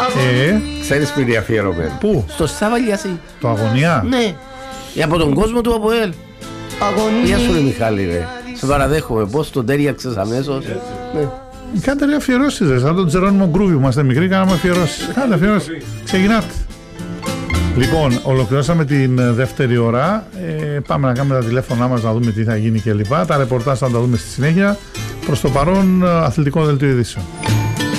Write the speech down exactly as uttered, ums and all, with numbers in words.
Ε, Ξέρεις που είναι αφιερωμένο? πού? Στο Σαββαλιασί. Το Αγωνία. Ναι. Από τον κόσμο του ΑΠΟΕΛ. Γεια σου ρε Μιχάλη ρε. Σε παραδέχομαι. Πώς τον τέριαξες αμέσως. Ναι. Κάντε ρε αφιερώσεις ρε. Σαν τον Τζερόνιμο Γκρούβι που είμαστε μικροί κάναμε αφιερώσεις. Κάντε αφιερώσεις. Ξεκινάτε. Λοιπόν, ολοκληρώσαμε την δεύτερη ώρα. Ε, πάμε να κάνουμε τα τηλέφωνά μας να δούμε τι θα γίνει κλπ. Τα ρεπορτάζ θα τα δούμε στη συνέχεια. Προς το παρόν, αθλητικό δελτίο ειδήσεων.